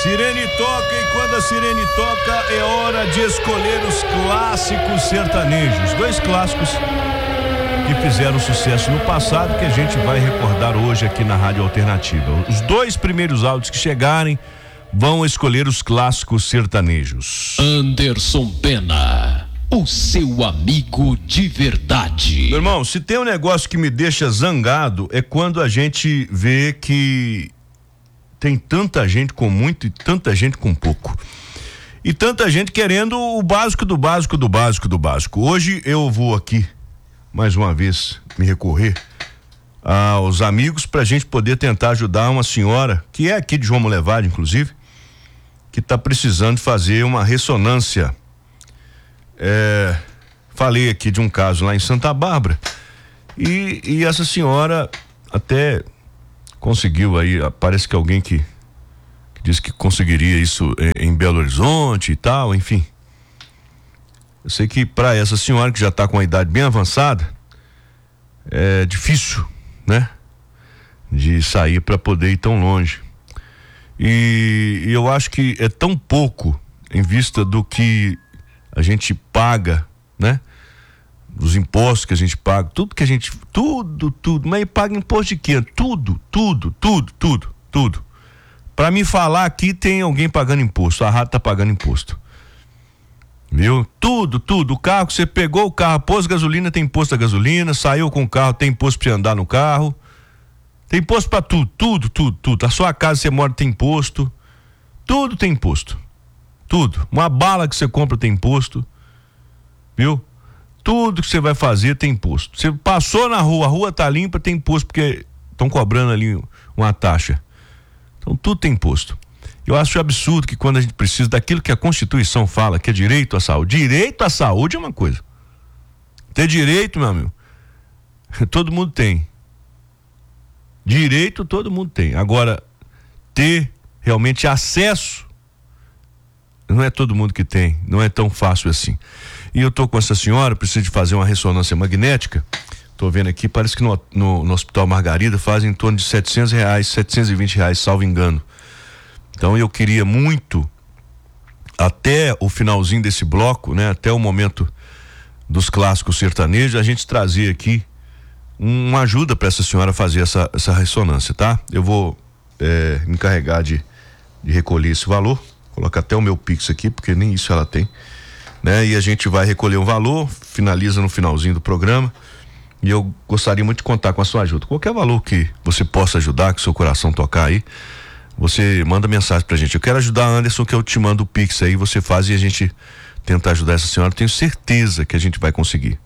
Sirene toca e quando a sirene toca é hora de escolher os clássicos sertanejos. 2 clássicos que fizeram sucesso no passado que a gente vai recordar hoje aqui na Rádio Alternativa. Os 2 primeiros áudios que chegarem vão escolher os clássicos sertanejos. Anderson Pena, o seu amigo de verdade. Meu irmão, se tem um negócio que me deixa zangado é quando a gente vê que tem tanta gente com muito e tanta gente com pouco. E tanta gente querendo o básico do básico do básico do básico. Hoje eu vou aqui, mais uma vez, me recorrer aos amigos pra gente poder tentar ajudar uma senhora, que é aqui de João Molevade, inclusive, que tá precisando fazer uma ressonância. Falei aqui de um caso lá em Santa Bárbara e essa senhora até conseguiu aí, parece que alguém que disse que conseguiria isso em Belo Horizonte e tal, enfim. Eu sei que para essa senhora que já está com a idade bem avançada, é difícil, né? De sair para poder ir tão longe. E eu acho que é tão pouco em vista do que a gente paga, né? Os impostos que a gente paga, tudo, mas paga imposto de quê? Tudo. Pra me falar aqui tem alguém pagando imposto, a rádio tá pagando imposto. Viu? Tudo, o carro que você pegou, o carro, pôs gasolina, tem imposto da gasolina, saiu com o carro, tem imposto pra você andar no carro, tem imposto pra tudo. A sua casa você mora tem imposto, tudo tem imposto, tudo. Uma bala que você compra tem imposto, viu? Tudo que você vai fazer tem imposto. Você passou na rua, a rua tá limpa, tem imposto porque estão cobrando ali uma taxa. Então tudo tem imposto. Eu acho absurdo que quando a gente precisa daquilo que a Constituição fala, que é direito à saúde é uma coisa. Ter direito, meu amigo, todo mundo tem. Direito todo mundo tem. Agora, ter realmente acesso, não é todo mundo que tem, não é tão fácil assim. E eu tô com essa senhora, preciso de fazer uma ressonância magnética. Tô vendo aqui, parece que no Hospital Margarida fazem em torno de R$700, R$720, salvo engano. Então eu queria muito, até o finalzinho desse bloco, né, até o momento dos clássicos sertanejos, a gente trazer aqui uma ajuda para essa senhora fazer essa ressonância, tá? Eu vou me encarregar de recolher esse valor, colocar até o meu Pix aqui, porque nem isso ela tem, né? E a gente vai recolher um valor, finaliza no finalzinho do programa, e eu gostaria muito de contar com a sua ajuda. Qualquer valor que você possa ajudar, que seu coração tocar aí, você manda mensagem pra gente. Eu quero ajudar a Anderson, que eu te mando o Pix aí, você faz e a gente tenta ajudar essa senhora. Tenho certeza que a gente vai conseguir,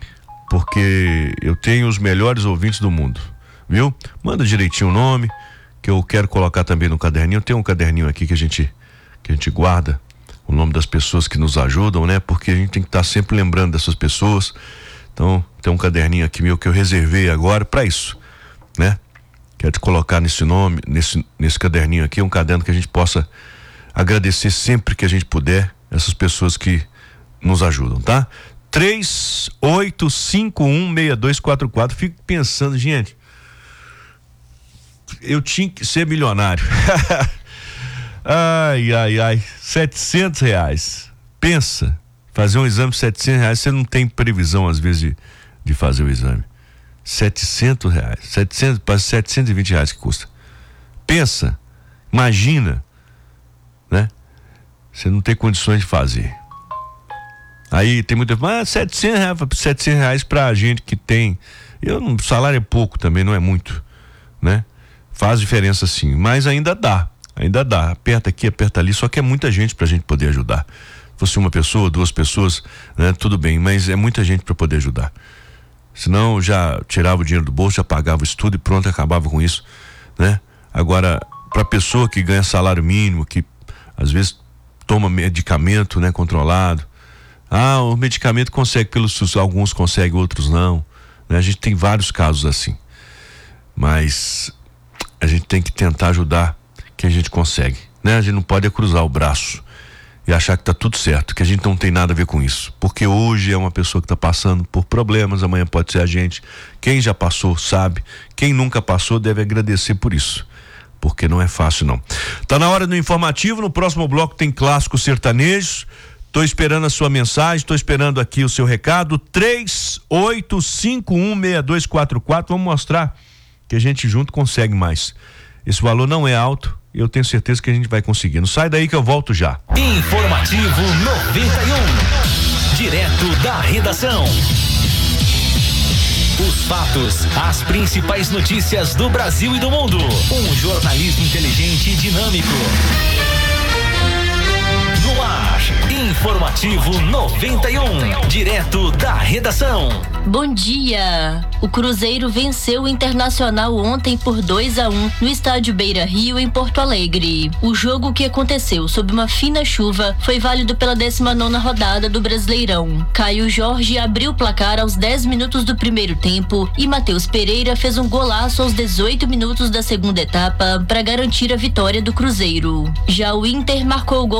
porque eu tenho os melhores ouvintes do mundo, viu? Manda direitinho o nome, que eu quero colocar também no caderninho. Tem um caderninho aqui que a gente guarda o nome das pessoas que nos ajudam, né? Porque a gente tem que estar sempre lembrando dessas pessoas. Então, tem um caderninho aqui meu que eu reservei agora para isso, né? Quero te colocar nesse nome, nesse caderninho aqui, um caderno que a gente possa agradecer sempre que a gente puder essas pessoas que nos ajudam, tá? 38516244. Fico pensando, gente, eu tinha que ser milionário. Ai, R$700. Pensa, fazer um exame de R$700, você não tem previsão às vezes de fazer o exame. R$700, quase R$720 que custa. Pensa, imagina, né? Você não tem condições de fazer. Aí tem muita, mas R$700 pra gente que tem, o salário é pouco também, não é muito, né? Faz diferença sim, mas ainda dá, aperta aqui, aperta ali, só que é muita gente pra gente poder ajudar. Se fosse uma pessoa, 2 pessoas, né? Tudo bem, mas é muita gente pra poder ajudar. Senão já tirava o dinheiro do bolso, já pagava o estudo e pronto, acabava com isso, né? Agora, pra pessoa que ganha salário mínimo, que às vezes toma medicamento, né, controlado, o medicamento consegue pelo SUS, alguns conseguem, outros não, né? A gente tem vários casos assim, mas a gente tem que tentar ajudar quem a gente consegue, né? A gente não pode cruzar o braço e achar que tá tudo certo, que a gente não tem nada a ver com isso, porque hoje é uma pessoa que tá passando por problemas, amanhã pode ser a gente. Quem já passou sabe, quem nunca passou deve agradecer por isso, porque não é fácil não. Tá na hora do informativo, no próximo bloco tem clássico sertanejo. Tô esperando a sua mensagem, tô esperando aqui o seu recado, 38516244, vamos mostrar que a gente junto consegue mais. Esse valor não é alto, eu tenho certeza que a gente vai conseguir. Não sai daí que eu volto já. Informativo 91, direto da redação. Os fatos, as principais notícias do Brasil e do mundo. Um jornalismo inteligente e dinâmico. No ar, Informativo 91, direto da redação. Bom dia! O Cruzeiro venceu o Internacional ontem por 2-1 no estádio Beira-Rio, em Porto Alegre. O jogo, que aconteceu sob uma fina chuva, foi válido pela 19ª rodada do Brasileirão. Caio Jorge abriu o placar aos 10 minutos do primeiro tempo e Matheus Pereira fez um golaço aos 18 minutos da segunda etapa para garantir a vitória do Cruzeiro. Já o Inter marcou o gol